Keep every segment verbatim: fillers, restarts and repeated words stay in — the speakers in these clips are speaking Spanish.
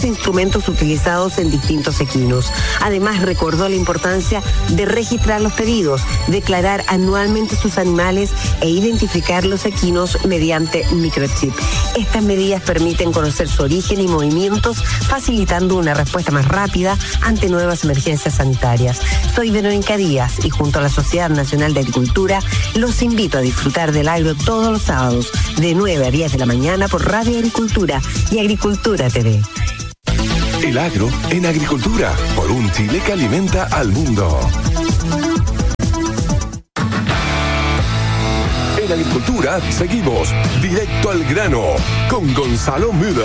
instrumentos utilizados en distintos equinos. Además, recordó la importancia de registrar los pedidos, declarar anualmente sus animales e identificar los equinos mediante microchip. Estas medidas permiten conocer su origen y movimientos, facilitando una respuesta más rápida ante nuevas emergencias sanitarias. Soy Verónica Díaz y junto a la Sociedad Nacional de Agricultura los invito a disfrutar del agro todos los sábados de nueve a diez de la mañana por Radio Agricultura y Agricultura T V. El agro en agricultura, por un Chile que alimenta al mundo. En agricultura seguimos directo al grano con Gonzalo Müller.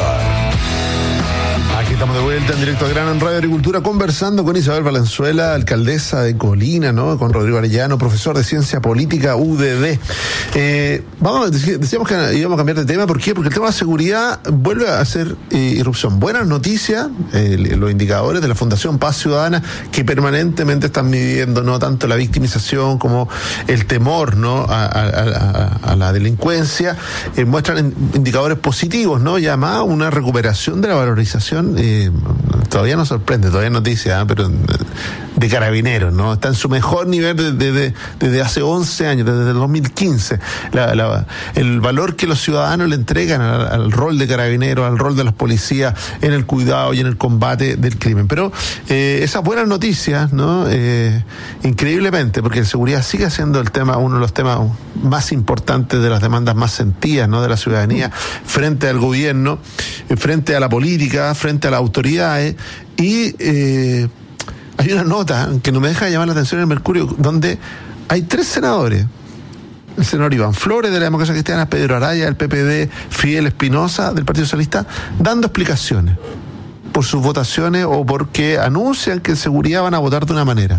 Aquí estamos de vuelta en Directo al Grano en Radio Agricultura, conversando con Isabel Valenzuela, alcaldesa de Colina, ¿no? Con Rodrigo Arellano, profesor de Ciencia Política U D D. Eh, vamos, decíamos que íbamos a cambiar de tema. ¿Por qué? Porque el tema de seguridad vuelve a hacer eh, irrupción. Buenas noticias, eh, los indicadores de la Fundación Paz Ciudadana, que permanentemente están midiendo no tanto la victimización como el temor, ¿no? a, a, a, a la delincuencia, eh, muestran indicadores positivos, ¿no? Ya más una recuperación de la valorización. Eh, todavía nos sorprende, todavía nos dice, ¿eh? pero de Carabineros, ¿no? Está en su mejor nivel desde de, de, de, de hace once años, desde el dos mil quince. La, la, el valor que los ciudadanos le entregan al, al rol de Carabineros, al rol de las policías en el cuidado y en el combate del crimen. Pero eh, esas buenas noticias, ¿no? Eh, increíblemente, porque la seguridad sigue siendo el tema, uno de los temas más importantes, de las demandas más sentidas, ¿no? De la ciudadanía frente al gobierno, frente a la política, frente a las autoridades. Y eh, hay una nota que no me deja de llamar la atención en el Mercurio, donde hay tres senadores: el senador Iván Flores de la Democracia Cristiana, Pedro Araya del P P D, Fidel Espinosa del Partido Socialista, dando explicaciones por sus votaciones o porque anuncian que en seguridad van a votar de una manera.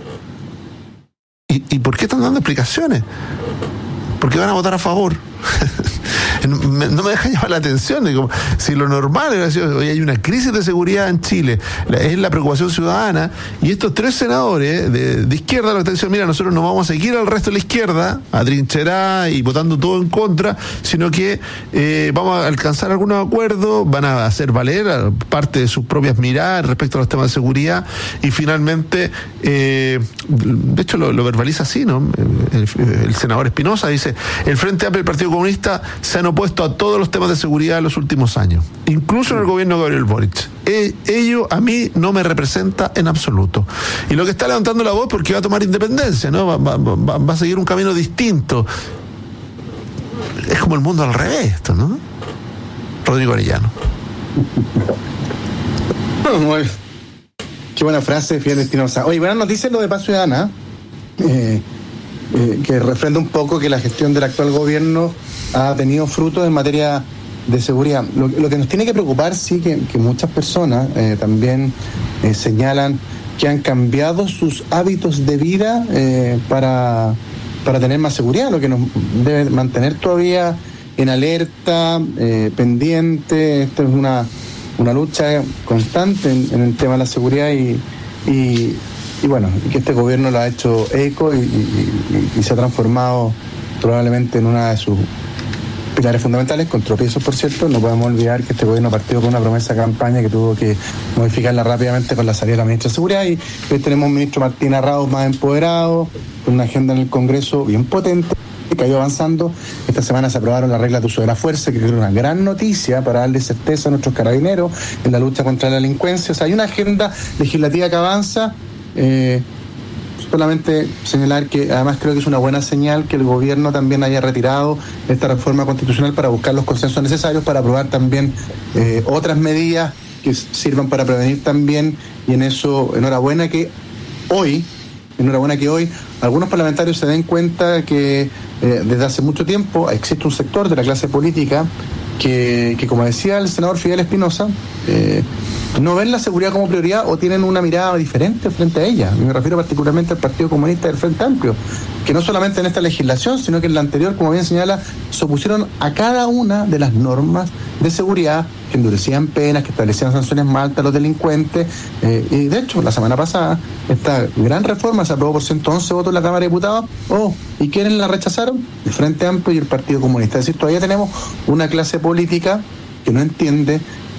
¿Y, y por qué están dando explicaciones? Porque van a votar a favor. No me deja llamar la atención. Digo, si lo normal es que hoy hay una crisis de seguridad en Chile, es la preocupación ciudadana, y estos tres senadores de, de izquierda lo que están diciendo: mira, nosotros no vamos a seguir al resto de la izquierda atrincherada y votando todo en contra, sino que eh, vamos a alcanzar algunos acuerdos, van a hacer valer parte de sus propias miradas respecto a los temas de seguridad, y finalmente eh, de hecho lo, lo verbaliza así, ¿no? El, el senador Espinosa dice: el Frente Amplio y el Partido Comunista se han opuesto a todos los temas de seguridad en los últimos años, incluso en el gobierno de Gabriel Boric. E, ello a mí no me representa en absoluto. Y lo que está levantando la voz porque va a tomar independencia, ¿no? Va, va, va, va a seguir un camino distinto. Es como el mundo al revés esto, ¿no? Rodrigo Arellano. Bueno, qué buena frase, Fidel Espinosa. Oye, buenas noticias lo de Paz Ciudadana, eh, eh, que refrenda un poco que la gestión del actual gobierno ha tenido frutos en materia de seguridad. Lo, lo que nos tiene que preocupar, sí, que, que muchas personas eh, también eh, señalan que han cambiado sus hábitos de vida eh, para, para tener más seguridad, lo que nos debe mantener todavía en alerta, eh, pendiente. Esto es una, una lucha constante en, en el tema de la seguridad y, y, y bueno, que este gobierno lo ha hecho eco y, y, y, y se ha transformado probablemente en una de sus pilares fundamentales, con tropiezos, por cierto. No podemos olvidar que este gobierno partió con una promesa de campaña que tuvo que modificarla rápidamente con la salida de la ministra de Seguridad, y hoy tenemos un ministro Martín Arrauz más empoderado, con una agenda en el Congreso bien potente, que ha ido avanzando. Esta semana se aprobaron las reglas de uso de la fuerza, que es una gran noticia para darle certeza a nuestros carabineros en la lucha contra la delincuencia. O sea, hay una agenda legislativa que avanza. Eh, Solamente señalar que además creo que es una buena señal que el gobierno también haya retirado esta reforma constitucional para buscar los consensos necesarios para aprobar también eh, otras medidas que sirvan para prevenir también, y en eso enhorabuena que hoy, enhorabuena que hoy algunos parlamentarios se den cuenta que eh, desde hace mucho tiempo existe un sector de la clase política que, que como decía el senador Fidel Espinosa, eh, no ven la seguridad como prioridad o tienen una mirada diferente frente a ella. Me refiero particularmente al Partido Comunista del Frente Amplio, que no solamente en esta legislación, sino que en la anterior, como bien señala, se opusieron a cada una de las normas de seguridad que endurecían penas, que establecían sanciones más altas a los delincuentes. Eh, y de hecho, la semana pasada, esta gran reforma se aprobó por ciento once votos en la Cámara de Diputados. Oh, ¿y quiénes la rechazaron? El Frente Amplio y el Partido Comunista. Es decir, todavía tenemos una clase política que no entiende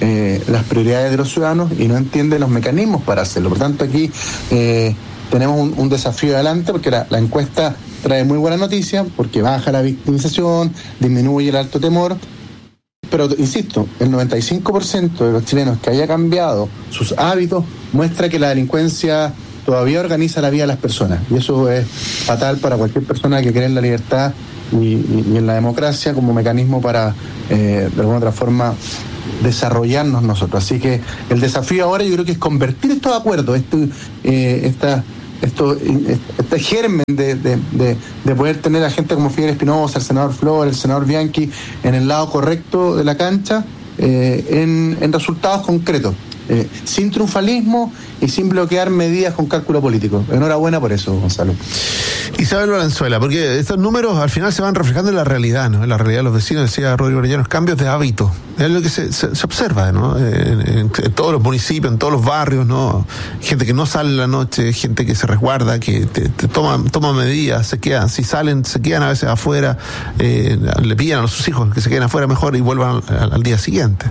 eh, las prioridades de los ciudadanos y no entiende los mecanismos para hacerlo. Por tanto, aquí eh, tenemos un, un desafío adelante, porque la, la encuesta trae muy buena noticia, porque baja la victimización, disminuye el alto temor, pero insisto, el noventa y cinco por ciento de los chilenos que haya cambiado sus hábitos muestra que la delincuencia todavía organiza la vida de las personas, y eso es fatal para cualquier persona que cree en la libertad y, y, y en la democracia como mecanismo para, eh, de alguna otra forma, desarrollarnos nosotros. Así que el desafío ahora yo creo que es convertir estos acuerdos, este, eh, esta, esto, este germen de, de, de, de poder tener a gente como Fidel Espinosa, el senador Flores, el senador Bianchi, en el lado correcto de la cancha, eh, en, en resultados concretos. Eh, sin triunfalismo y sin bloquear medidas con cálculo político. Enhorabuena por eso, Gonzalo. Isabel Valenzuela, porque estos números al final se van reflejando en la realidad, ¿no? En la realidad de los vecinos, decía Rodrigo Arellano, cambios de hábito. Es lo que se, se, se observa, ¿no? En, en, en todos los municipios, en todos los barrios, ¿no? Gente que no sale en la noche, gente que se resguarda, que te, te toma, toma medidas, se quedan, si salen, se quedan a veces afuera, eh, le piden a sus hijos que se queden afuera mejor y vuelvan al, al día siguiente.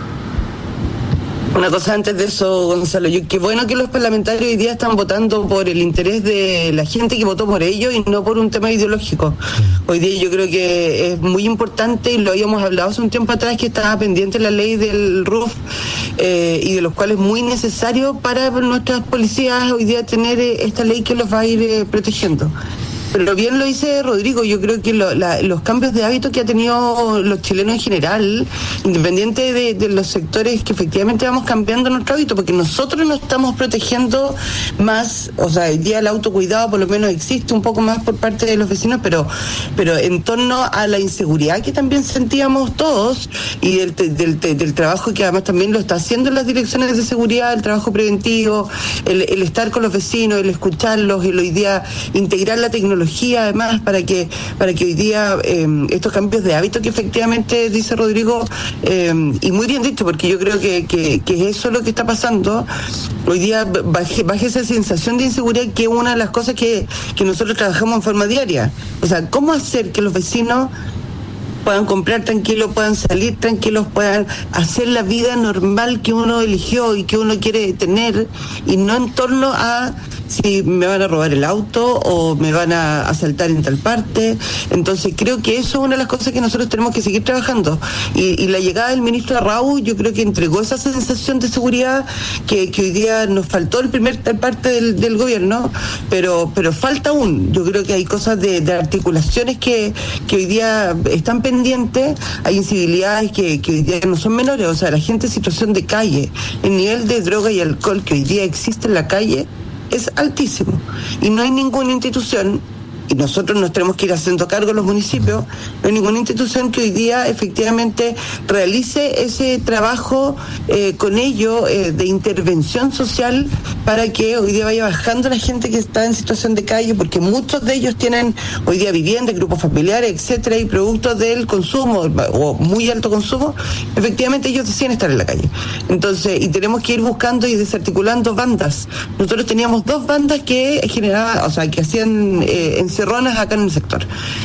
Una cosa antes de eso, Gonzalo, yo, qué bueno que los parlamentarios hoy día están votando por el interés de la gente que votó por ellos y no por un tema ideológico. Hoy día yo creo que es muy importante, y lo habíamos hablado hace un tiempo atrás, que estaba pendiente la ley del R U F eh, y de los cuales es muy necesario para nuestras policías hoy día tener eh, esta ley que los va a ir eh, protegiendo. Pero bien lo dice Rodrigo, yo creo que lo, la, los cambios de hábito que ha tenido los chilenos en general, independiente de, de los sectores, que efectivamente vamos cambiando nuestro hábito, porque nosotros nos estamos protegiendo más, o sea, el día del autocuidado por lo menos existe un poco más por parte de los vecinos, pero pero en torno a la inseguridad que también sentíamos todos, y del, del, del, del trabajo que además también lo está haciendo las direcciones de seguridad, el trabajo preventivo, el, el estar con los vecinos, el escucharlos, el hoy día integrar la tecnología además para que para que hoy día eh, estos cambios de hábito que efectivamente dice Rodrigo, eh, y muy bien dicho, porque yo creo que, que, que eso es lo que está pasando hoy día, baje, baje esa sensación de inseguridad, que es una de las cosas que, que nosotros trabajamos en forma diaria. O sea, cómo hacer que los vecinos puedan comprar tranquilos, puedan salir tranquilos, puedan hacer la vida normal que uno eligió y que uno quiere tener, y no en torno a si me van a robar el auto o me van a asaltar en tal parte. Entonces creo que eso es una de las cosas que nosotros tenemos que seguir trabajando, y, y la llegada del ministro Arrau yo creo que entregó esa sensación de seguridad que, que hoy día nos faltó el primer parte del, del gobierno, pero pero falta aún. Yo creo que hay cosas de, de articulaciones que, que hoy día están pendientes, hay incivilidades que, que hoy día no son menores. O sea, la gente en situación de calle, el nivel de droga y alcohol que hoy día existe en la calle es altísimo, y no hay ninguna institución, y nosotros nos tenemos que ir haciendo cargo en los municipios, no hay ninguna institución que hoy día efectivamente realice ese trabajo eh, con ello eh, de intervención social para que hoy día vaya bajando la gente que está en situación de calle, porque muchos de ellos tienen hoy día viviendas, grupos familiares, etcétera, y productos del consumo o muy alto consumo, efectivamente ellos deciden estar en la calle. Entonces, y tenemos que ir buscando y desarticulando bandas. Nosotros teníamos dos bandas que generaban, o sea, que hacían eh, encerronas acá en el sector.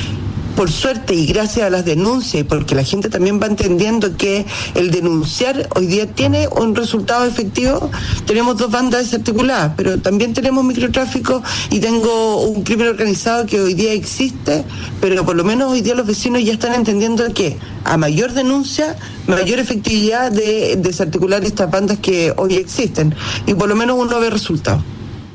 Por suerte y gracias a las denuncias, y porque la gente también va entendiendo que el denunciar hoy día tiene un resultado efectivo, tenemos dos bandas desarticuladas, pero también tenemos microtráfico y tengo un crimen organizado que hoy día existe, pero por lo menos hoy día los vecinos ya están entendiendo que a mayor denuncia, mayor efectividad de desarticular estas bandas que hoy existen, y por lo menos uno ve resultados.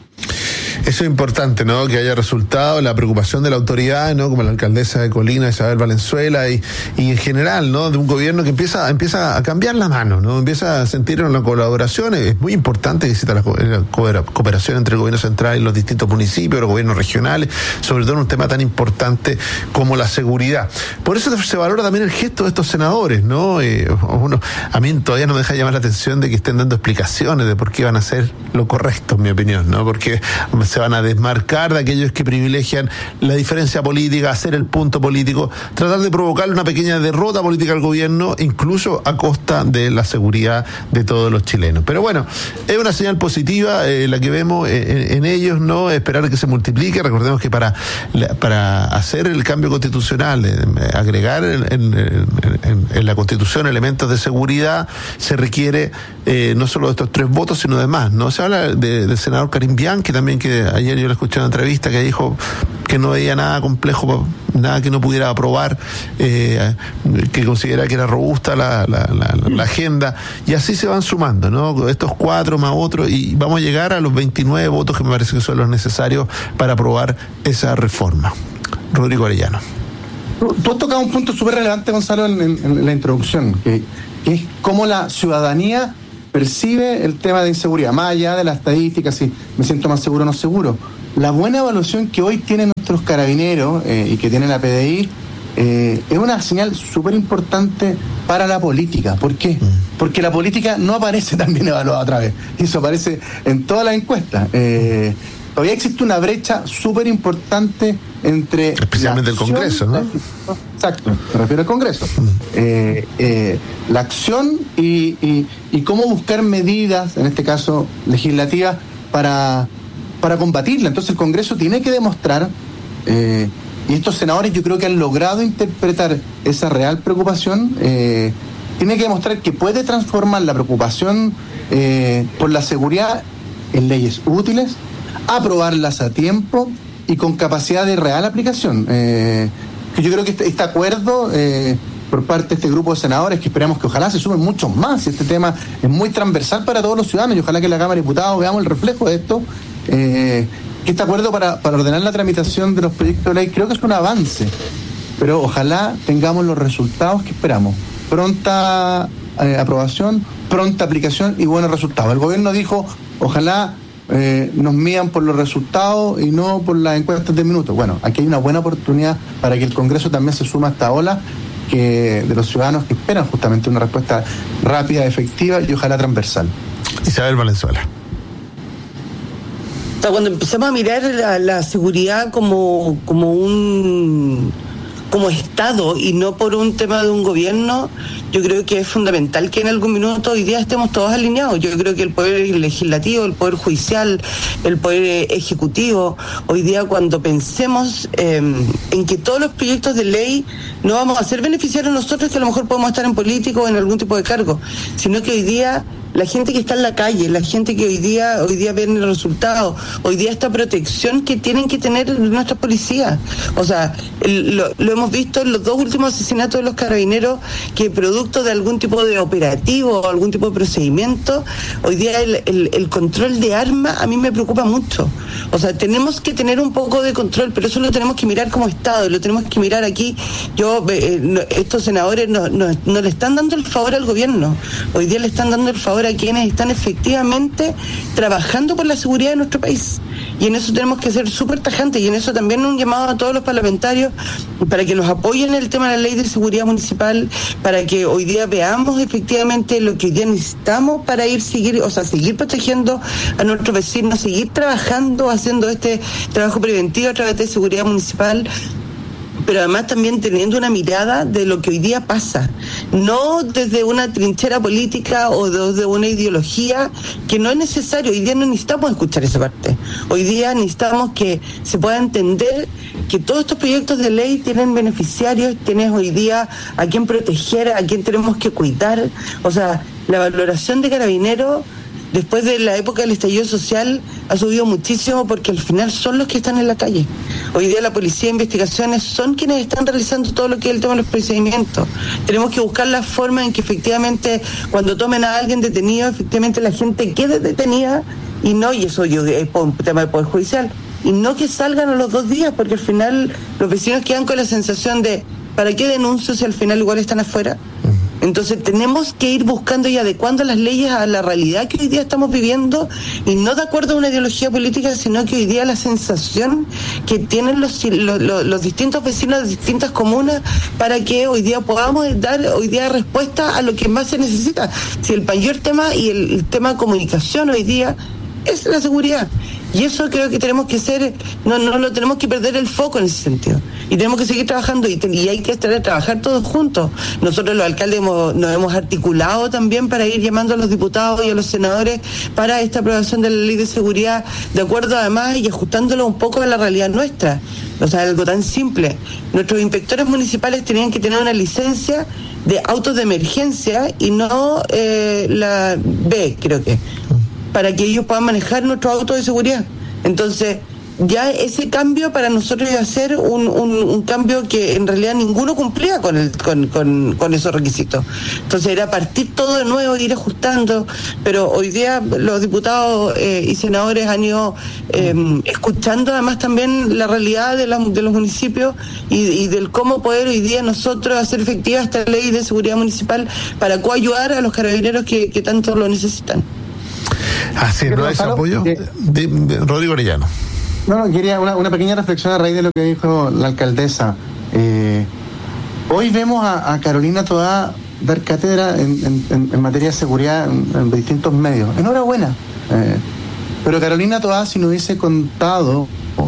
Eso es importante, ¿no? Que haya resultado, la preocupación de la autoridad, ¿no? Como la alcaldesa de Colina, Isabel Valenzuela, y, y en general, ¿no? De un gobierno que empieza, empieza a cambiar la mano, ¿no? Empieza a sentir una colaboración. Es muy importante que exista la, la cooperación entre el gobierno central y los distintos municipios, los gobiernos regionales, sobre todo en un tema tan importante como la seguridad. Por eso se valora también el gesto de estos senadores, ¿no? Eh, uno, a mí todavía no me deja llamar la atención de que estén dando explicaciones de por qué van a hacer lo correcto, en mi opinión, ¿no? Porque se se van a desmarcar de aquellos que privilegian la diferencia política, hacer el punto político, tratar de provocarle una pequeña derrota política al gobierno, incluso a costa de la seguridad de todos los chilenos. Pero bueno, es una señal positiva eh, la que vemos en, en ellos, ¿no? Esperar que se multiplique. Recordemos que para, para hacer el cambio constitucional, eh, agregar en, en, en, en la Constitución elementos de seguridad, se requiere eh, no solo de estos tres votos, sino de más, ¿no? Se habla de, del senador Karim Bianchi también, que ayer yo le escuché en una entrevista que dijo que no veía nada complejo, nada que no pudiera aprobar, eh, que considera que era robusta la, la, la, la agenda, y así se van sumando, ¿no? Estos cuatro más otros, y vamos a llegar a los veintinueve votos que me parece que son los necesarios para aprobar esa reforma. Rodrigo Arellano. Tú has tocado un punto súper relevante, Gonzalo, en, en, en la introducción, que, que es cómo la ciudadanía percibe el tema de inseguridad, más allá de las estadísticas, si me siento más seguro o no seguro. La buena evaluación que hoy tienen nuestros carabineros eh, y que tiene la P D I eh, es una señal súper importante para la política. ¿Por qué? Porque la política no aparece tan bien evaluada otra vez. Eso aparece en todas las encuestas. Eh, todavía existe una brecha súper importante entre... Especialmente el Congreso, ¿no? Exacto, me refiero al Congreso. Eh, eh, la acción y, y, y cómo buscar medidas, en este caso legislativas, para, para combatirla. Entonces el Congreso tiene que demostrar, eh, y estos senadores yo creo que han logrado interpretar esa real preocupación, eh, tiene que demostrar que puede transformar la preocupación eh, por la seguridad en leyes útiles, aprobarlas a tiempo y con capacidad de real aplicación. Eh, que yo creo que este, este acuerdo eh, por parte de este grupo de senadores, que esperamos que ojalá se sumen muchos más, este tema es muy transversal para todos los ciudadanos, y ojalá que en la Cámara de Diputados veamos el reflejo de esto, eh, que este acuerdo para, para ordenar la tramitación de los proyectos de ley creo que es un avance, pero ojalá tengamos los resultados que esperamos. Pronta eh, aprobación, pronta aplicación y buenos resultados. El gobierno dijo, ojalá Eh, nos midan por los resultados y no por las encuestas de minutos. Bueno, aquí hay una buena oportunidad para que el Congreso también se suma a esta ola que de los ciudadanos que esperan justamente una respuesta rápida, efectiva y ojalá transversal. Isabel Valenzuela. O sea, cuando empezamos a mirar la, la seguridad como, como un como Estado y no por un tema de un gobierno, yo creo que es fundamental que en algún minuto hoy día estemos todos alineados. Yo creo que el poder legislativo, el poder judicial, el poder ejecutivo, hoy día cuando pensemos eh, en que todos los proyectos de ley no vamos a ser beneficiarios nosotros, que a lo mejor podemos estar en político o en algún tipo de cargo, sino que hoy día la gente que está en la calle, la gente que hoy día hoy día ven el resultado, hoy día esta protección que tienen que tener nuestras policías. O sea, el, lo, lo hemos visto en los dos últimos asesinatos de los carabineros, que producto de algún tipo de operativo o algún tipo de procedimiento, hoy día el, el, el control de armas a mí me preocupa mucho. O sea, tenemos que tener un poco de control, pero eso lo tenemos que mirar como Estado, y lo tenemos que mirar aquí. Yo, eh, no, estos senadores no, no, no le están dando el favor al gobierno, hoy día le están dando el favor a quienes están efectivamente trabajando por la seguridad de nuestro país, y en eso tenemos que ser súper tajantes, y en eso también un llamado a todos los parlamentarios para que nos apoyen en el tema de la ley de seguridad municipal, para que hoy día veamos efectivamente lo que hoy día necesitamos para ir seguir, o sea, seguir protegiendo a nuestros vecinos, seguir trabajando, haciendo este trabajo preventivo a través de seguridad municipal, pero además también teniendo una mirada de lo que hoy día pasa, no desde una trinchera política o desde una ideología, que no es necesario. Hoy día no necesitamos escuchar esa parte. Hoy día necesitamos que se pueda entender que todos estos proyectos de ley tienen beneficiarios, tienes hoy día a quien proteger, a quien tenemos que cuidar. O sea, la valoración de Carabineros después de la época del estallido social ha subido muchísimo, porque al final son los que están en la calle. Hoy día la policía de investigaciones son quienes están realizando todo lo que es el tema de los procedimientos. Tenemos que buscar la forma en que efectivamente cuando tomen a alguien detenido, efectivamente la gente quede detenida, y no, y eso yo es por un tema del Poder Judicial, y no que salgan a los dos días, porque al final los vecinos quedan con la sensación de ¿para qué denuncio si al final igual están afuera? Entonces tenemos que ir buscando y adecuando las leyes a la realidad que hoy día estamos viviendo, y no de acuerdo a una ideología política, sino que hoy día la sensación que tienen los, los, los distintos vecinos de distintas comunas, para que hoy día podamos dar hoy día respuesta a lo que más se necesita. Si el mayor tema y el, el tema de comunicación hoy día es la seguridad. Y eso creo que tenemos que ser, no, no lo tenemos que perder el foco en ese sentido. Y tenemos que seguir trabajando y, te, y hay que estar a trabajar todos juntos. Nosotros los alcaldes hemos, nos hemos articulado también para ir llamando a los diputados y a los senadores para esta aprobación de la ley de seguridad, de acuerdo además y ajustándolo un poco a la realidad nuestra. O sea, algo tan simple. Nuestros inspectores municipales tenían que tener una licencia de autos de emergencia y no eh, la B, creo que, para que ellos puedan manejar nuestros autos de seguridad. Entonces, ya ese cambio para nosotros iba a ser un, un, un cambio que en realidad ninguno cumplía con, el, con, con, con esos requisitos. Entonces era partir todo de nuevo, ir ajustando, pero hoy día los diputados eh, y senadores han ido eh, escuchando además también la realidad de, la, de los municipios y, y del cómo poder hoy día nosotros hacer efectiva esta ley de seguridad municipal para coayudar a los carabineros que, que tanto lo necesitan. Así es, ¿no es apoyo? De, de Rodrigo Arellano. No, no, quería una, una pequeña reflexión a raíz de lo que dijo la alcaldesa. Eh, hoy vemos a, a Carolina Toá dar cátedra en, en, en materia de seguridad en, en distintos medios. Enhorabuena. Eh, pero Carolina Toá, si no hubiese contado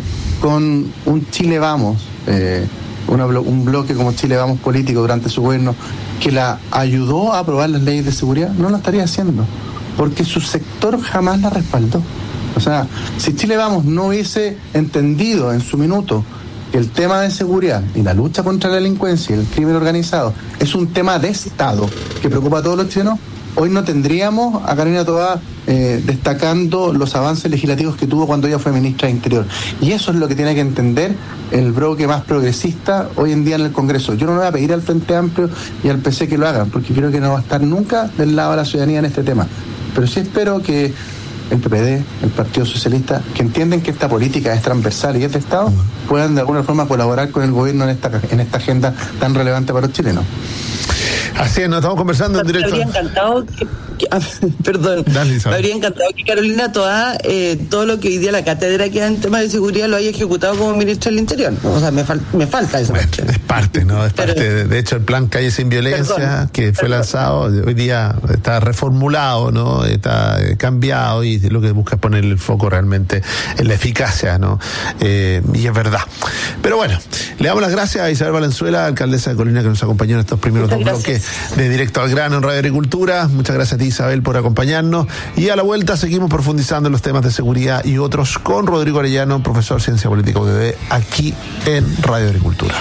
con un Chile Vamos, eh, una, un bloque como Chile Vamos político durante su gobierno, que la ayudó a aprobar las leyes de seguridad, no lo estaría haciendo, porque su sector jamás la respaldó. O sea, si Chile Vamos no hubiese entendido en su minuto que el tema de seguridad y la lucha contra la delincuencia y el crimen organizado es un tema de Estado que preocupa a todos los chilenos, hoy no tendríamos a Carolina Toá eh, destacando los avances legislativos que tuvo cuando ella fue ministra de Interior. Y eso es lo que tiene que entender el bloque más progresista hoy en día en el Congreso. Yo no le voy a pedir al Frente Amplio y al P C que lo hagan, porque creo que no va a estar nunca del lado de la ciudadanía en este tema. Pero sí espero que el P P D, el Partido Socialista, que entienden que esta política es transversal y es de Estado, puedan de alguna forma colaborar con el gobierno en esta en esta agenda tan relevante para los chilenos. Así es, nos estamos conversando en directo. Me habría encantado que, que, ah, perdón, Dale, me habría encantado que Carolina Toá eh, todo lo que hoy día la cátedra que da en temas de seguridad lo haya ejecutado como ministra del Interior. O sea, me, fal, me falta esa parte. Es parte, ¿no? Es parte. Pero, de hecho, el plan Calle Sin Violencia, perdón, que fue perdón. lanzado, hoy día está reformulado, ¿no? Está cambiado y lo que busca es poner el foco realmente en la eficacia, ¿no? Eh, y es verdad. Pero bueno, le damos las gracias a Isabel Valenzuela, alcaldesa de Colina, que nos acompañó en estos primeros Muchas dos gracias. bloques de Directo al Grano en Radio Agricultura. Muchas gracias a ti, Isabel, por acompañarnos. Y a la vuelta seguimos profundizando en los temas de seguridad y otros con Rodrigo Arellano, profesor de Ciencia Política U D D, aquí en Radio Agricultura.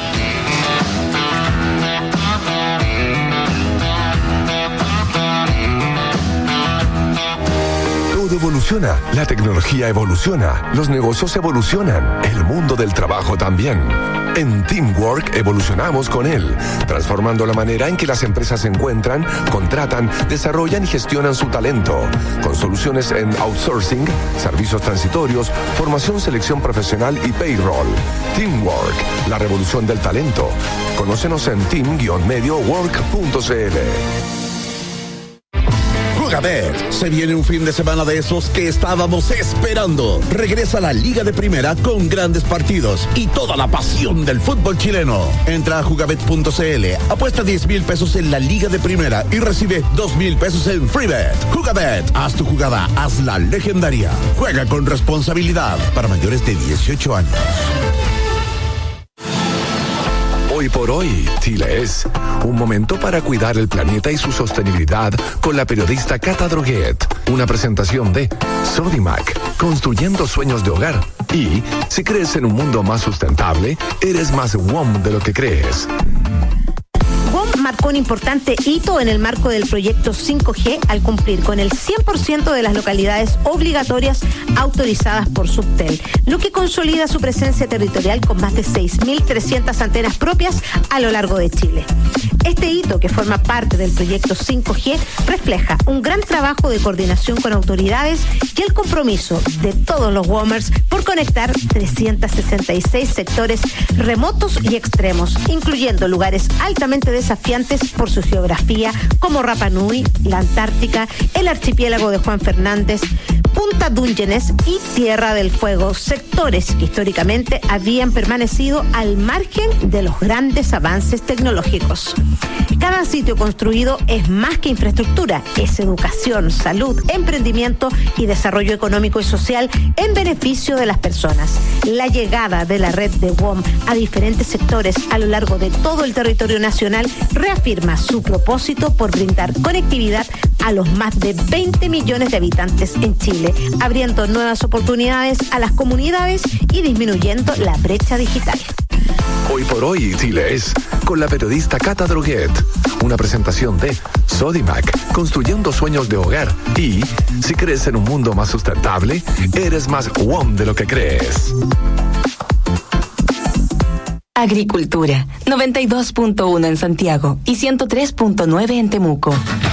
Evoluciona, la tecnología evoluciona, los negocios evolucionan, el mundo del trabajo también. En Teamwork evolucionamos con él, transformando la manera en que las empresas se encuentran, contratan, desarrollan y gestionan su talento, con soluciones en outsourcing, servicios transitorios, formación, selección profesional y payroll. Teamwork, la revolución del talento. Conócenos en team guion medio work punto c l. Jugabet, se viene un fin de semana de esos que estábamos esperando. Regresa la Liga de Primera con grandes partidos y toda la pasión del fútbol chileno. Entra a jugabet punto c l, apuesta diez mil pesos en la Liga de Primera y recibe dos mil pesos en Freebet. Jugabet, haz tu jugada, hazla legendaria. Juega con responsabilidad para mayores de dieciocho años. Hoy por hoy, Chile es un momento para cuidar el planeta y su sostenibilidad con la periodista Cata Droguet. Una presentación de Sodimac, construyendo sueños de hogar. Y si crees en un mundo más sustentable, eres más W O M de lo que crees. W O M marcó un importante hito en el marco del proyecto cinco G al cumplir con el cien por ciento de las localidades obligatorias autorizadas por Subtel, lo que consolida su presencia territorial con más de seis mil trescientas antenas propias a lo largo de Chile. Este hito, que forma parte del proyecto cinco G, refleja un gran trabajo de coordinación con autoridades y el compromiso de todos los WOMers por conectar trescientos sesenta y seis sectores remotos y extremos, incluyendo lugares altamente desafiantes por su geografía, como Rapa Nui, la Antártica, el archipiélago de Juan Fernández, Punta Dungeones y Tierra del Fuego, sectores que históricamente habían permanecido al margen de los grandes avances tecnológicos. Cada sitio construido es más que infraestructura, es educación, salud, emprendimiento y desarrollo económico y social en beneficio de las personas. La llegada de la red de W O M a diferentes sectores a lo largo de todo el territorio nacional reafirma su propósito por brindar conectividad a los más de veinte millones de habitantes en Chile, abriendo nuevas oportunidades a las comunidades y disminuyendo la brecha digital. Hoy por hoy, Chile es con la periodista Cata Droguet. Una presentación de Sodimac, construyendo sueños de hogar. Y si crees en un mundo más sustentable, eres más W O M de lo que crees. Agricultura, noventa y dos punto uno en Santiago y ciento tres punto nueve en Temuco.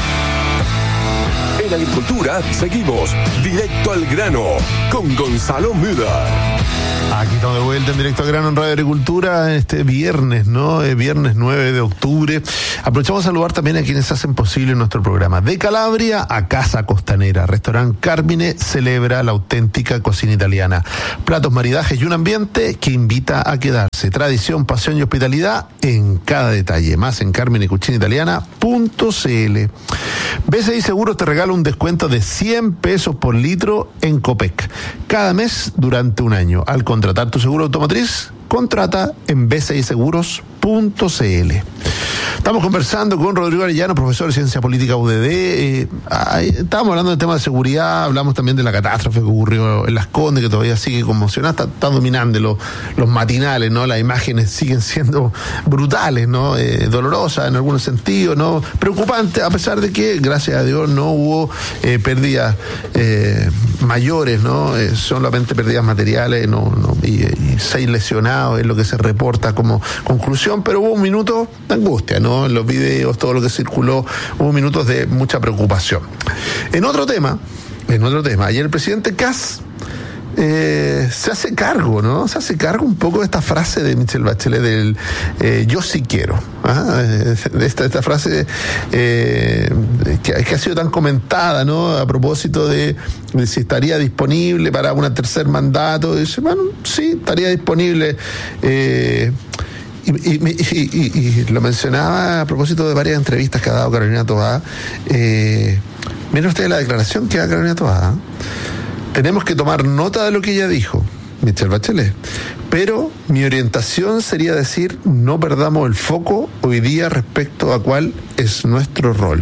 En Agricultura seguimos directo al grano con Gonzalo Müller. Aquí estamos de vuelta en Directo al Grano en Radio Agricultura este viernes, ¿no? Eh, viernes nueve de octubre. Aprovechamos a saludar también a quienes hacen posible nuestro programa. De Calabria a Casa Costanera, Restaurante Carmine celebra la auténtica cocina italiana. Platos, maridajes y un ambiente que invita a quedarse. Tradición, pasión y hospitalidad en cada detalle. Más en carmine cucina italiana punto c l. B C I Seguros te regala un descuento de cien pesos por litro en Copec. Cada mes durante un año. Al contratar tu seguro automotriz, contrata en b c i seguros punto c l. Estamos conversando con Rodrigo Arellano, profesor de Ciencia Política U D D. Eh, estábamos hablando del tema de seguridad, hablamos también de la catástrofe que ocurrió en Las Condes, que todavía sigue conmocionada, está, está dominando los, los matinales, ¿no? Las imágenes siguen siendo brutales, ¿no? Eh, dolorosas en algunos sentidos, ¿no? Preocupantes, a pesar de que, gracias a Dios, no hubo eh, pérdidas eh, mayores, ¿no? Eh, solamente pérdidas materiales, no, no, y, y seis lesionados es lo que se reporta como conclusión, pero hubo un minuto de angustia, ¿no? En los videos, todo lo que circuló, hubo minutos de mucha preocupación. En otro tema, en otro tema, ayer el presidente Kast eh, se hace cargo, ¿no? Se hace cargo un poco de esta frase de Michelle Bachelet del eh, yo sí quiero. ¿Ah? Esta, esta frase eh, que, que ha sido tan comentada, ¿no? A propósito de, de si estaría disponible para un tercer mandato. Dice, bueno, sí, estaría disponible. Eh, Y, y, y, y, y lo mencionaba a propósito de varias entrevistas que ha dado Carolina Toá. Eh, miren ustedes la declaración que da Carolina Toá. Tenemos que tomar nota de lo que ella dijo, Michelle Bachelet. Pero mi orientación sería decir, no perdamos el foco hoy día respecto a cuál es nuestro rol.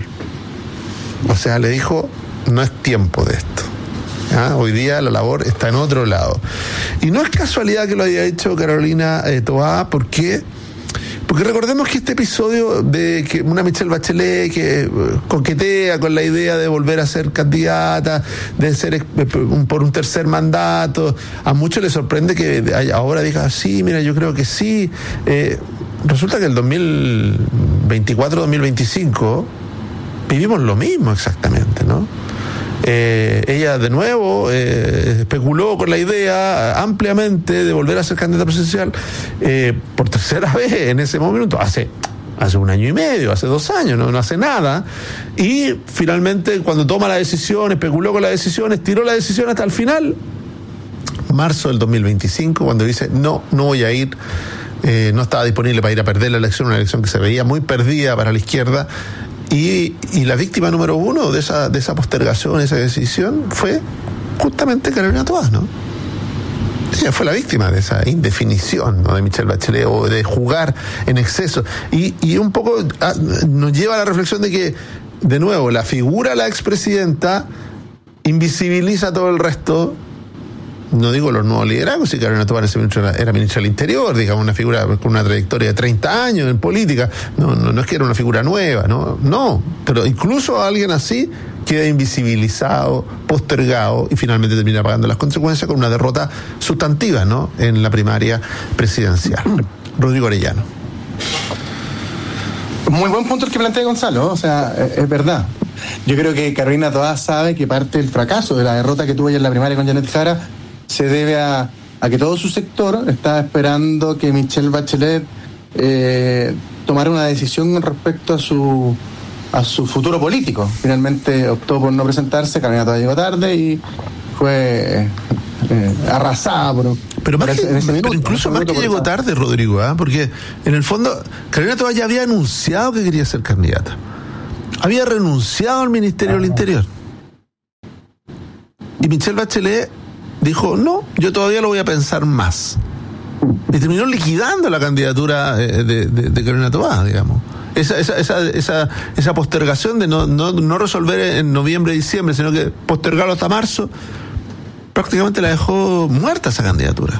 O sea, le dijo, no es tiempo de esto. ¿Ah? Hoy día la labor está en otro lado. Y no es casualidad que lo haya hecho Carolina eh, Toá, porque porque recordemos que este episodio de que una Michelle Bachelet que eh, coquetea con la idea de volver a ser candidata, de ser eh, por un tercer mandato, a muchos les sorprende que ahora diga, sí, mira, yo creo que sí. Eh, resulta que el dos mil veinticuatro dos mil veinticinco vivimos lo mismo exactamente, ¿no? Eh, ella de nuevo eh, especuló con la idea ampliamente de volver a ser candidata presidencial eh, por tercera vez en ese momento, hace, hace un año y medio, hace dos años, no, no hace nada, y finalmente cuando toma la decisión, especuló con la decisión, estiró la decisión hasta el final, marzo del dos mil veinticinco, cuando dice no, no voy a ir. Eh, no estaba disponible para ir a perder la elección, una elección que se veía muy perdida para la izquierda. Y, y la víctima número uno de esa, de esa postergación, esa decisión, fue justamente Carolina Toá, ¿no? Ella fue la víctima de esa indefinición, ¿no? De Michelle Bachelet, o de jugar en exceso. Y, y un poco a, nos lleva a la reflexión de que, de nuevo, la figura de la expresidenta invisibiliza todo el resto. No digo los nuevos liderazgos, si Carolina Toá era ministra del Interior, digamos, una figura con una trayectoria de treinta años en política, no, no, no es que era una figura nueva, no, no, pero incluso alguien así queda invisibilizado, postergado y finalmente termina pagando las consecuencias con una derrota sustantiva, ¿no? En la primaria presidencial. Rodrigo Arellano. Muy buen punto el que plantea Gonzalo, o sea, es, es verdad. Yo creo que Carolina Toá sabe que parte del fracaso de la derrota que tuvo ella en la primaria con Janet Jara se debe a, a que todo su sector está esperando que Michelle Bachelet eh, tomara una decisión con respecto a su a su futuro político. Finalmente optó por no presentarse, Carolina Toá llegó tarde y fue eh, arrasada por... Pero, más por que, ese, en ese minuto, pero incluso más que llegó tarde, Rodrigo, ¿eh? Porque en el fondo Carolina Toá ya había anunciado que quería ser candidata. Había renunciado al Ministerio del Interior. Y Michelle Bachelet dijo, no, yo todavía lo voy a pensar más. Y terminó liquidando la candidatura de, de, de Carolina Toá, digamos. Esa, esa, esa, esa, esa postergación de no, no, no resolver en noviembre, diciembre, sino que postergarlo hasta marzo, prácticamente la dejó muerta esa candidatura.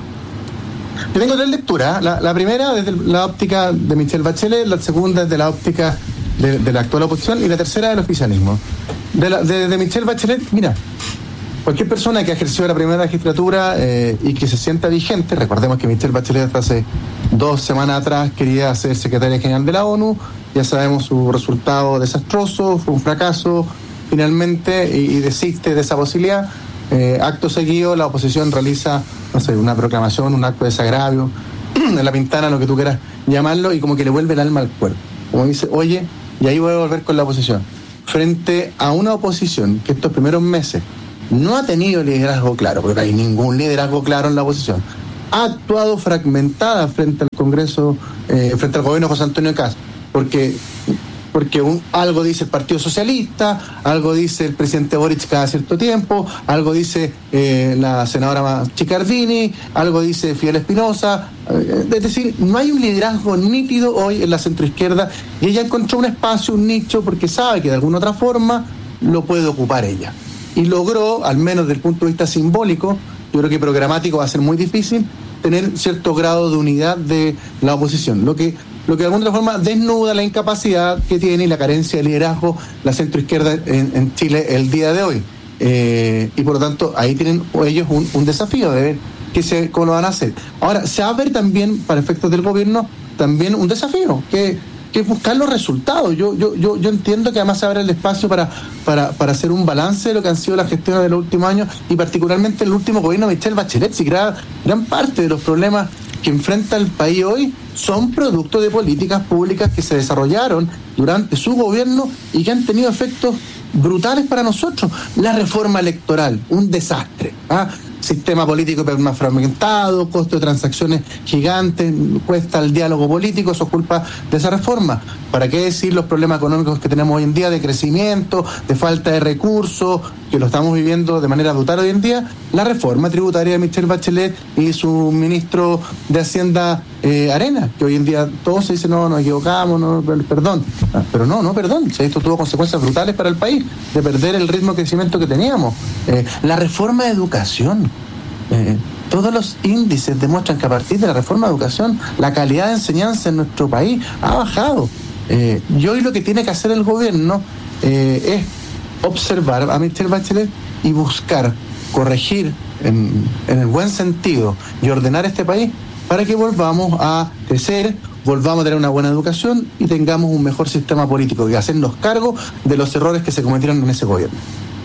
Yo tengo tres lecturas. La, la primera desde la óptica de Michelle Bachelet, la segunda desde la óptica de, de la actual oposición y la tercera del oficialismo. De, la, de, de Michelle Bachelet, mira, cualquier persona que ha ejercido la primera legislatura eh, y que se sienta vigente, recordemos que Michelle Bachelet hace dos semanas atrás quería ser secretaria general de la ONU, ya sabemos su resultado desastroso, fue un fracaso finalmente y, y desiste de esa posibilidad. Eh, acto seguido la oposición realiza, no sé, una proclamación, un acto de desagravio, en la pintana, lo que tú quieras llamarlo, y como que le vuelve el alma al cuerpo. Como dice, oye, y ahí voy a volver con la oposición. Frente a una oposición que estos primeros meses no ha tenido liderazgo claro, porque no hay ningún liderazgo claro en la oposición, ha actuado fragmentada frente al Congreso, eh, frente al gobierno de José Antonio Kast, porque, porque un, algo dice el Partido Socialista, algo dice el presidente Boric cada cierto tiempo, algo dice eh, la senadora Chicardini, algo dice Fidel Espinosa, eh, es decir, no hay un liderazgo nítido hoy en la centroizquierda, y ella encontró un espacio, un nicho, porque sabe que de alguna otra forma lo puede ocupar ella. Y logró, al menos desde el punto de vista simbólico, yo creo que programático va a ser muy difícil, tener cierto grado de unidad de la oposición, lo que lo que de alguna forma desnuda la incapacidad que tiene y la carencia de liderazgo la centroizquierda en, en Chile el día de hoy. Eh, y por lo tanto, ahí tienen ellos un, un desafío de ver qué se, cómo lo van a hacer. Ahora, se va a ver también, para efectos del gobierno, también un desafío, que que es buscar los resultados. Yo yo yo yo entiendo que además se abre el espacio para, para, para hacer un balance de lo que han sido las gestiones de los últimos años y particularmente el último gobierno de Michelle Bachelet. Si gran, gran parte de los problemas que enfrenta el país hoy son producto de políticas públicas que se desarrollaron durante su gobierno y que han tenido efectos brutales para nosotros. La reforma electoral, un desastre. ¿ah? Sistema político más fragmentado, costo de transacciones gigantes, cuesta el diálogo político, eso es culpa de esa reforma. ¿Para qué decir los problemas económicos que tenemos hoy en día de crecimiento, de falta de recursos, que lo estamos viviendo de manera brutal hoy en día? La reforma tributaria de Michelle Bachelet y su ministro de Hacienda, eh, Arena, que hoy en día todos se dicen, no, nos equivocamos, no, perdón. Ah, pero no, no, perdón, esto tuvo consecuencias brutales para el país, de perder el ritmo de crecimiento que teníamos. Eh, la reforma de educación. Eh, todos los índices demuestran que a partir de la reforma de educación la calidad de enseñanza en nuestro país ha bajado. Eh, y hoy lo que tiene que hacer el gobierno eh, es observar a Michelle Bachelet y buscar corregir en, en el buen sentido y ordenar este país para que volvamos a crecer, volvamos a tener una buena educación y tengamos un mejor sistema político y hacernos cargo de los errores que se cometieron en ese gobierno.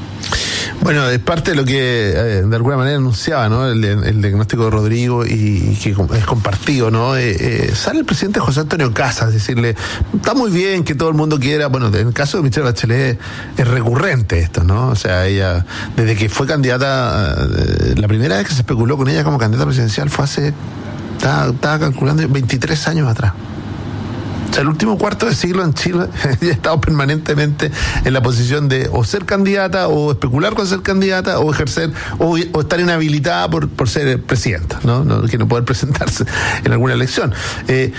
Bueno, es parte de lo que eh, de alguna manera anunciaba, ¿no? El, el diagnóstico de Rodrigo y, y que es compartido, ¿no? Eh, eh, sale el presidente José Antonio Kast a decirle, está muy bien que todo el mundo quiera, bueno, en el caso de Michelle Bachelet es recurrente esto, ¿no? O sea, ella, desde que fue candidata, eh, la primera vez que se especuló con ella como candidata presidencial fue hace, estaba, estaba calculando, veintitrés años atrás. O sea, el último cuarto de siglo en Chile ha estado permanentemente en la posición de o ser candidata o especular con ser candidata o ejercer o, o estar inhabilitada por, por ser presidenta, ¿no? No, que no poder presentarse en alguna elección. Eh,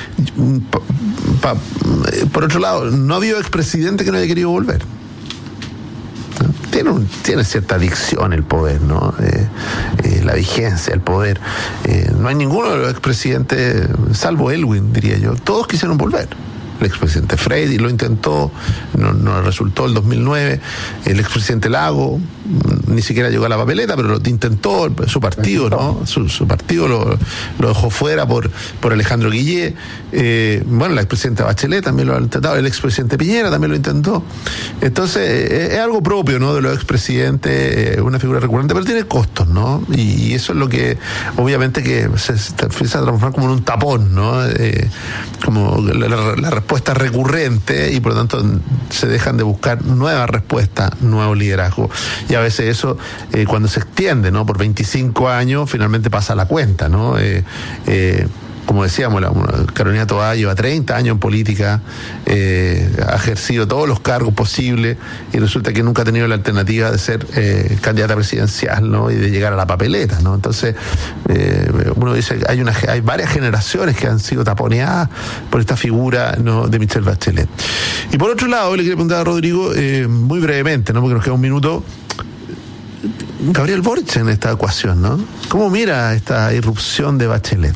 pa, pa, por otro lado, no ha habido expresidente que no haya querido volver. Tiene, un, tiene cierta adicción el poder, ¿no? Eh, eh, la vigencia, el poder. Eh, no hay ninguno de los expresidentes, salvo Elwin, diría yo, todos quisieron volver. El expresidente Frey lo intentó, no, no resultó el dos mil nueve. El expresidente Lago ni siquiera llegó a la papeleta, pero lo intentó, su partido, ¿no? Su, su partido lo, lo dejó fuera por, por Alejandro Guillé. Eh, bueno, la expresidenta Bachelet también lo ha intentado, el expresidente Piñera también lo intentó. Entonces, eh, es algo propio, ¿no? De los expresidentes, eh, una figura recurrente, pero tiene costos, ¿no? Y, y eso es lo que, obviamente, que se, se empieza a transformar como en un tapón, ¿no? Eh, como la, la, la respuesta recurrente y por lo tanto se dejan de buscar nuevas respuestas, nuevo liderazgo. Y a veces eso, eh, cuando se extiende, ¿no? Por veinticinco años, finalmente pasa la cuenta, ¿no? Eh, eh, Como decíamos, la, Carolina Toá lleva treinta años en política, eh, ha ejercido todos los cargos posibles y resulta que nunca ha tenido la alternativa de ser eh, candidata presidencial, ¿no? Y de llegar a la papeleta, ¿no? Entonces, eh, uno dice que hay, una, hay varias generaciones que han sido taponeadas por esta figura, ¿no? De Michelle Bachelet. Y por otro lado, le quería preguntar a Rodrigo, eh, muy brevemente, ¿no? Porque nos queda un minuto, Gabriel Boric en esta ecuación, ¿no? ¿Cómo mira esta irrupción de Bachelet?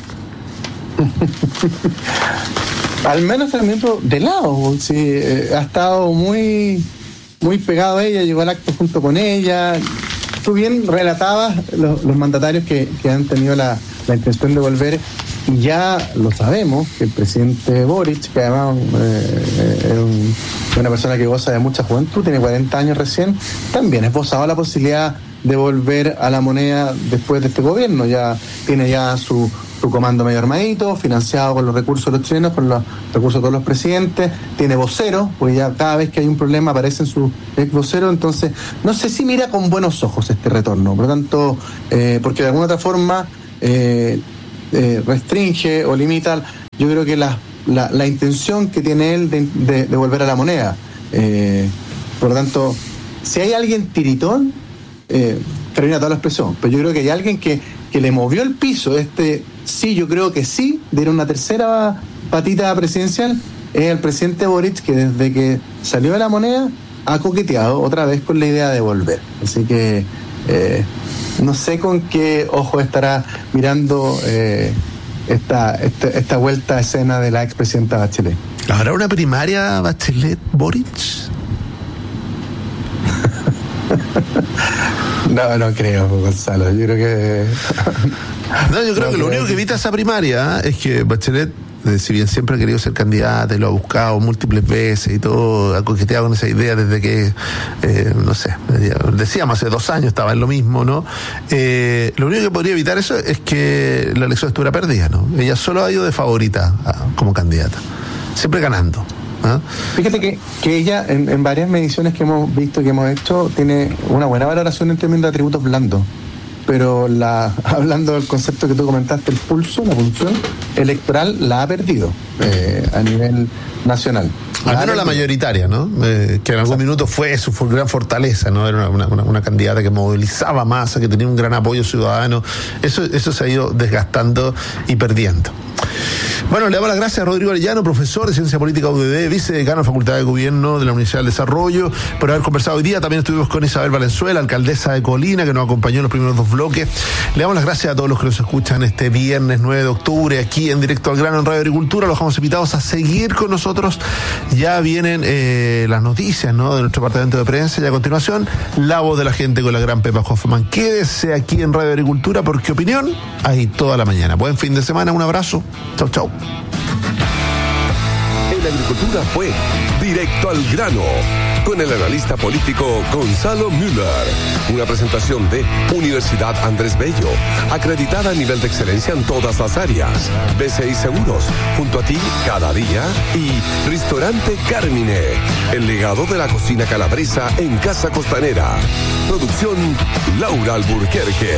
Al menos el miembro de lado, sí, eh, ha estado muy, muy pegado a ella, llegó al acto junto con ella. Tú bien relatabas los, los mandatarios que, que han tenido la, la intención de volver. Ya lo sabemos, que el presidente Boric, que además eh, es un, una persona que goza de mucha juventud, tiene cuarenta años recién, también esbozaba la posibilidad de volver a la moneda después de este gobierno. Ya tiene ya su, su comando medio armadito, financiado con los recursos de los chilenos, con los recursos de todos los presidentes, tiene voceros, porque ya cada vez que hay un problema aparecen sus ex voceros, entonces no sé si mira con buenos ojos este retorno, por lo tanto, eh, porque de alguna otra forma eh, eh, restringe o limita, yo creo que la, la, la intención que tiene él de, de, de volver a la moneda. Eh, por lo tanto, si hay alguien tiritón, eh, Carolina Toá lo expresó, pero yo creo que hay alguien que, que le movió el piso, este sí, yo creo que sí, de una tercera patita presidencial, es el presidente Boric, que desde que salió de la moneda ha coqueteado otra vez con la idea de volver. Así que eh, no sé con qué ojo estará mirando eh, esta, esta, esta vuelta a escena de la expresidenta Bachelet. ¿Habrá una primaria Bachelet-Boric? No, no creo, Gonzalo. Yo creo que... No, yo creo no, que lo único que evita esa primaria ¿eh? es que Bachelet, eh, si bien siempre ha querido ser candidata y lo ha buscado múltiples veces y todo, ha coqueteado con esa idea desde que, eh, no sé, decíamos hace dos años estaba en lo mismo, ¿no? Eh, lo único que podría evitar eso es que la elección estuviera perdida, ¿no? Ella solo ha ido de favorita a, como candidata, siempre ganando. ¿Ah? Fíjate que, que ella en, en varias mediciones que hemos visto, que hemos hecho, tiene una buena valoración en términos de atributos blandos, pero la, hablando del concepto que tú comentaste, el pulso, la pulsión electoral la ha perdido eh, a nivel nacional. Al menos la mayoritaria, ¿no? Eh, que en algún minuto fue su gran fortaleza, ¿no? Era una, una, una candidata que movilizaba masa, que tenía un gran apoyo ciudadano. Eso, eso se ha ido desgastando y perdiendo. Bueno, le damos las gracias a Rodrigo Arellano, profesor de Ciencia Política U D D, vicedecano de la Facultad de Gobierno de la Universidad del Desarrollo, por haber conversado hoy día. También estuvimos con Isabel Valenzuela, alcaldesa de Colina, que nos acompañó en los primeros dos bloques. Le damos las gracias a todos los que nos escuchan este viernes nueve de octubre, aquí en Directo al Grano en Radio Agricultura. Los dejamos invitados a seguir con nosotros. Ya vienen eh, las noticias, ¿no?, de nuestro departamento de prensa, y a continuación, la voz de la gente con la gran Pepa Hoffman. Quédese aquí en Radio Agricultura, porque opinión hay toda la mañana. Buen fin de semana, un abrazo. Chau, chau. En la agricultura fue Directo al Grano, con el analista político Gonzalo Müller. Una presentación de Universidad Andrés Bello, acreditada a nivel de excelencia en todas las áreas. B C I Seguros, junto a ti cada día. Y Restaurante Carmine, el legado de la cocina calabresa en Casa Costanera. Producción Laura Alburquerque.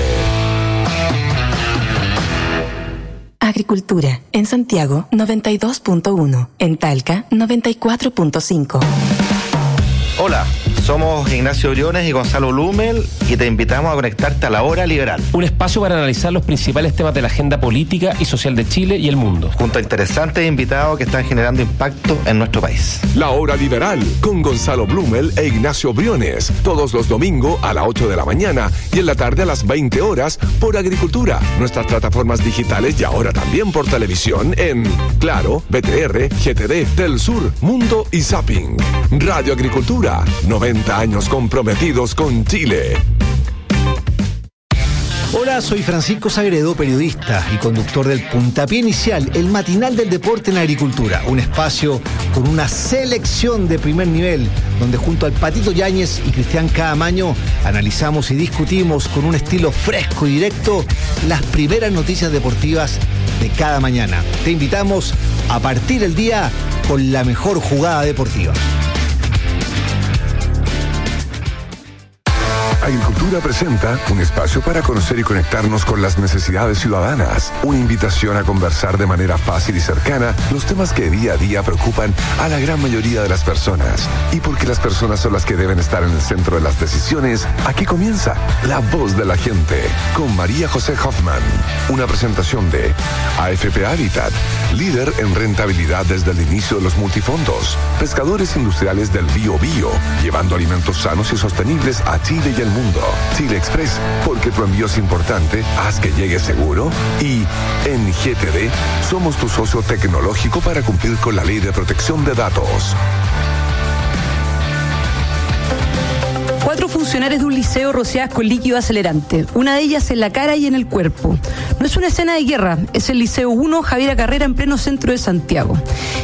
Agricultura, en Santiago noventa y dos punto uno, en Talca noventa y cuatro punto cinco. Hola, somos Ignacio Briones y Gonzalo Blumel y te invitamos a conectarte a La Hora Liberal. Un espacio para analizar los principales temas de la agenda política y social de Chile y el mundo. Junto a interesantes invitados que están generando impacto en nuestro país. La Hora Liberal, con Gonzalo Blumel e Ignacio Briones. Todos los domingos a las ocho de la mañana y en la tarde a las veinte horas por Agricultura. Nuestras plataformas digitales y ahora también por televisión en Claro, B T R, G T D, Telsur, Mundo y Zapping. Radio Agricultura. noventa años comprometidos con Chile. Hola, soy Francisco Sagredo, periodista y conductor del Puntapié Inicial, el matinal del deporte en la agricultura. Un espacio con una selección de primer nivel, donde junto al Patito Yáñez y Cristian Caamaño analizamos y discutimos con un estilo fresco y directo las primeras noticias deportivas de cada mañana. Te invitamos a partir el día con la mejor jugada deportiva. Agricultura presenta un espacio para conocer y conectarnos con las necesidades ciudadanas. Una invitación a conversar de manera fácil y cercana los temas que día a día preocupan a la gran mayoría de las personas. Y porque las personas son las que deben estar en el centro de las decisiones, aquí comienza La Voz de la Gente con María José Hoffman. Una presentación de A F P Habitat, líder en rentabilidad desde el inicio de los multifondos. Pescadores industriales del Bío Bío, llevando alimentos sanos y sostenibles a Chile y el mundo. Chile Express, porque tu envío es importante, haz que llegue seguro. Y en G T D, somos tu socio tecnológico para cumplir con la ley de protección de datos. Cuatro funcionarios de un liceo rociadas con líquido acelerante, una de ellas en la cara y en el cuerpo. No es una escena de guerra, es el Liceo uno Javiera Carrera en pleno centro de Santiago.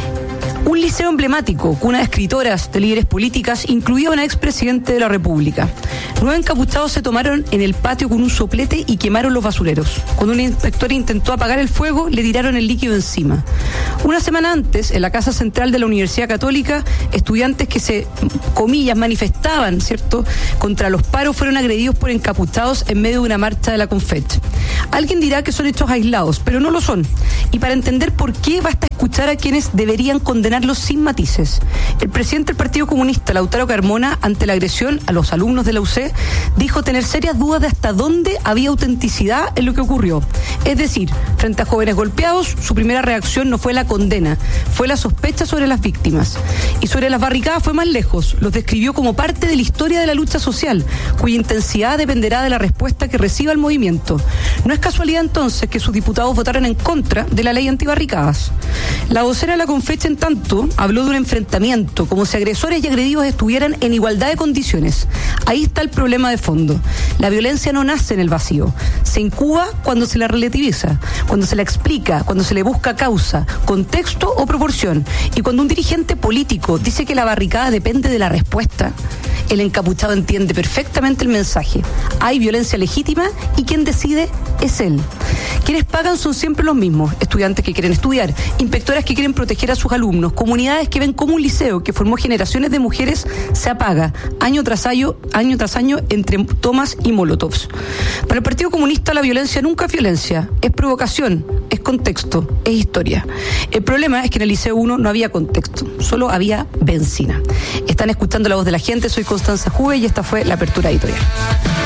Un liceo emblemático, cuna de escritoras, de líderes políticas, incluía una expresidente de la República. Nueve encapuchados se tomaron en el patio con un soplete y quemaron los basureros. Cuando un inspector intentó apagar el fuego, le tiraron el líquido encima. Una semana antes, en la Casa Central de la Universidad Católica, estudiantes que se, comillas, manifestaban, ¿cierto?, contra los paros fueron agredidos por encapuchados en medio de una marcha de la Confech. Alguien dirá que son hechos aislados, pero no lo son. Y para entender por qué, basta escuchar a quienes deberían condenarlos sin matices. El presidente del Partido Comunista, Lautaro Carmona, ante la agresión a los alumnos de la U C, dijo tener serias dudas de hasta dónde había autenticidad en lo que ocurrió. Es decir, frente a jóvenes golpeados, su primera reacción no fue la condena, fue la sospecha sobre las víctimas. Y sobre las barricadas fue más lejos, los describió como parte de la historia de la lucha social, cuya intensidad dependerá de la respuesta que reciba el movimiento. No es casualidad entonces que sus diputados votaron en contra de la ley antibarricadas. La vocera de la Confech, en tanto, habló de un enfrentamiento, como si agresores y agredidos estuvieran en igualdad de condiciones. Ahí está el problema de fondo. La violencia no nace en el vacío. Se incuba cuando se la relativiza, cuando se la explica, cuando se le busca causa, contexto o proporción. Y cuando un dirigente político dice que la barricada depende de la respuesta, el encapuchado entiende perfectamente el mensaje. Hay violencia legítima y quien decide es él. Quienes pagan son siempre los mismos: estudiantes que quieren estudiar, inspectoras que quieren proteger a sus alumnos, comunidades que ven cómo un liceo que formó generaciones de mujeres se apaga año tras año, año tras año entre tomas y molotovs. Para el Partido Comunista la violencia nunca es violencia, es provocación, es contexto, es historia. El problema es que en el Liceo uno no había contexto, solo había benzina. Están escuchando La Voz de la Gente, soy Constanza Juve y esta fue la apertura editorial.